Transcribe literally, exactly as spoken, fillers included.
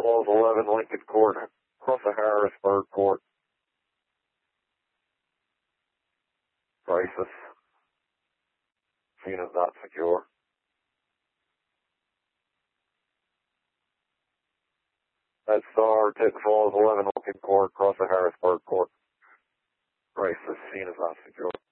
Falls eleven, Lincoln Court, across the Harrisburg Court. Crisis. Scene is not secure. That's Star, Titan Falls eleven, Lincoln Court, across the Harrisburg Court. Crisis. Scene is not secure.